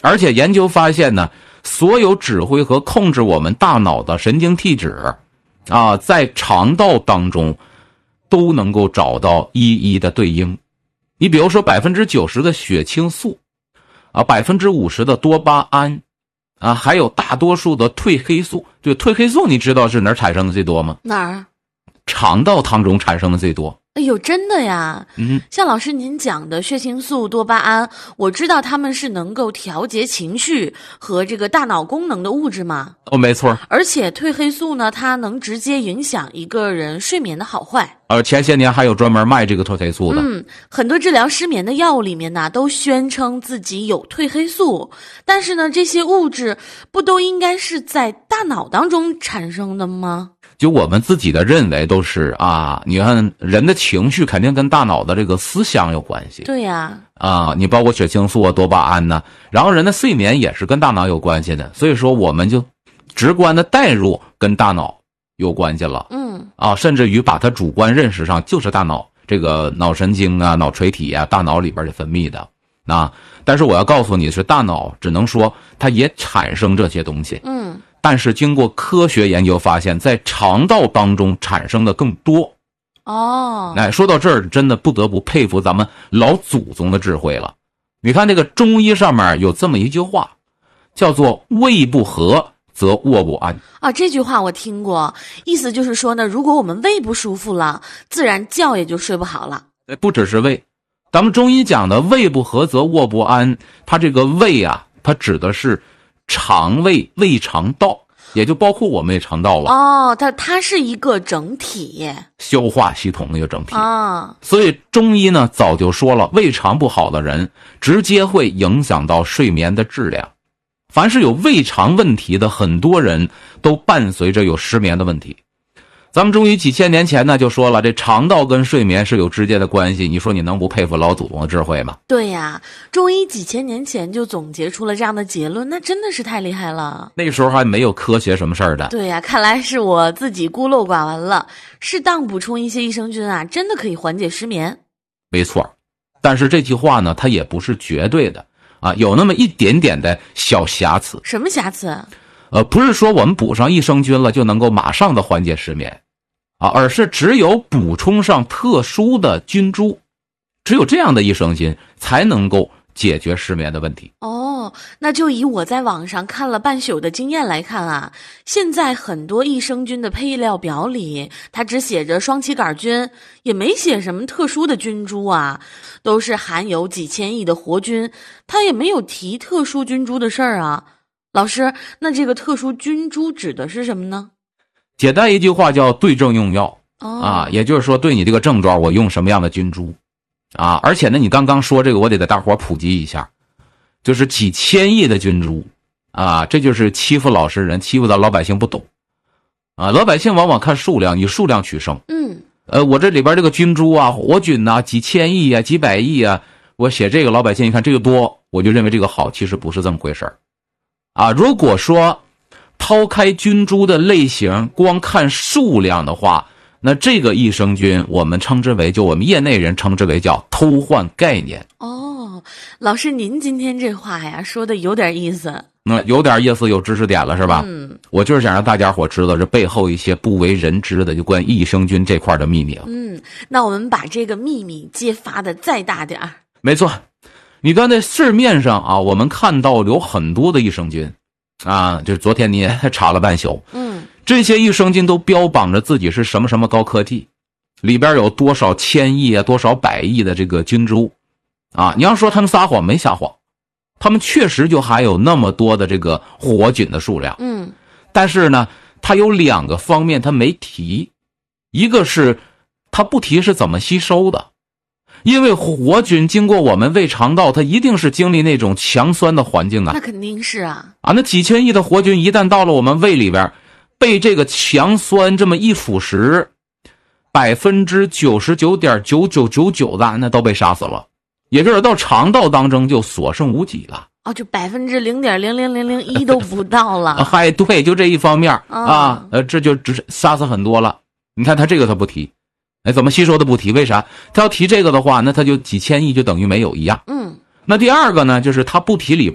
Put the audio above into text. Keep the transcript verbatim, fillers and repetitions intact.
而且研究发现呢，所有指挥和控制我们大脑的神经递质啊，在肠道当中都能够找到一一的对应。你比如说百分之九十的血清素啊，百分之五十的多巴胺啊，还有大多数的褪黑素。对，褪黑素你知道是哪儿产生的最多吗？ 哪儿？ 肠道当中产生的最多。 哎呦，真的呀！ 嗯， 像老师您讲的血清素、多巴胺，我知道它们是能够调节情绪和这个大脑功能的物质嘛。 哦，没错。 而且褪黑素呢，它能直接影响一个人睡眠的好坏。 呃，前些年还有专门卖这个褪黑素的。 嗯，很多治疗失眠的药物里面呢，都宣称自己有褪黑素，但是呢，这些物质不都应该是在大脑当中产生的吗？ 就我们自己的认为都是啊，你看人的情绪肯定跟大脑的这个思想有关系。 对呀。 啊，你包括血清素啊、多巴胺呢、啊，然后人的睡眠也是跟大脑有关系的，所以说我们就直观的带入跟大脑有关系了。 嗯。 啊，甚至于把它主观认识上就是大脑这个脑神经啊、脑垂体啊、大脑里边的分泌的啊。但是我要告诉你是，大脑只能说它也产生这些东西。 嗯。 但是经过科学研究发现，在肠道当中产生的更多。 哦， 哎，说到这儿，真的不得不佩服咱们老祖宗的智慧了。你看这个中医上面有这么一句话，叫做“胃不和则卧不安”。 啊，这句话我听过，意思就是说呢，如果我们胃不舒服了，自然觉也就睡不好了。 不只是胃，咱们中医讲的“胃不和则卧不安”，它这个胃啊，它指的是肠胃、胃肠道，也就包括我们胃肠道了。 哦，它它是一个整体， 消化系统的一个整体啊。 所以中医呢早就说了，胃肠不好的人直接会影响到睡眠的质量。凡是有胃肠问题的，很多人都伴随着有失眠的问题。咱们中医几千年前呢就说了，这肠道跟睡眠是有直接的关系，你说你能不佩服老祖宗的智慧吗？ 对呀，中医几千年前就总结出了这样的结论，那真的是太厉害了。 那时候还没有科学什么事儿的。 对呀，看来是我自己孤陋寡闻了。适当补充一些益生菌啊，真的可以缓解失眠。 没错，但是这句话呢，它也不是绝对的啊，有那么一点点的小瑕疵。 什么瑕疵？ 呃，不是说我们补上益生菌了就能够马上的缓解失眠。啊，而是只有补充上特殊的菌株，只有这样的益生菌才能够解决失眠的问题。 哦，那就以我在网上看了半宿的经验来看啊，现在很多益生菌的配料表里，它只写着双歧杆菌，也没写什么特殊的菌株啊，都是含有几千亿的活菌，它也没有提特殊菌株的事儿啊。老师，那这个特殊菌株指的是什么呢？ 简单一句话叫对症用药、 哦、 啊，也就是说对你这个症状我用什么样的菌株啊。而且呢，你刚刚说这个我得给大伙普及一下，就是几千亿的菌株啊，这就是欺负老实人，欺负到老百姓不懂啊。老百姓往往看数量，以数量取胜。 嗯， 呃，我这里边这个菌株啊，活菌呐、啊，几千亿啊，几百亿啊，我写这个老百姓一看这个多，我就认为这个好，其实不是这么回事儿啊。如果说抛开菌株的类型，光看数量的话，那这个益生菌我们称之为，就我们业内人称之为叫偷换概念。 哦，老师您今天这话呀说的有点意思。 那、嗯、有点意思，有知识点了是吧？ 嗯， 我就是想让大家伙知道这背后一些不为人知的就关于益生菌这块的秘密。 嗯，那我们把这个秘密揭发的再大点儿。 没错，你刚才市面上啊，我们看到有很多的益生菌啊，就是昨天你也查了半宿。 嗯， 这些益生菌都标榜着自己是什么什么高科技，里边有多少千亿啊，多少百亿的这个菌株啊。你要说他们撒谎，没撒谎，他们确实就含有那么多的这个活菌的数量。 嗯， 但是呢，它有两个方面它没提，一个是它不提是怎么吸收的。因为活菌经过我们胃肠道，它一定是经历那种强酸的环境啊。 那肯定是啊。 啊，那几千亿的活菌一旦到了我们胃里边，被这个强酸这么一腐蚀，百分之九十九点九九九九的那都被杀死了，也就是到肠道当中就所剩无几了。 哦，就百分之零点零零零零一都不到了。 嗨，对，就这一方面、 哦、 啊，呃，这就只杀死很多了。你看他这个他不提。哎，怎么吸收的不提？为啥？他要提这个的话，那他就几千亿就等于没有一样。 嗯， 那第二个呢，就是他不提里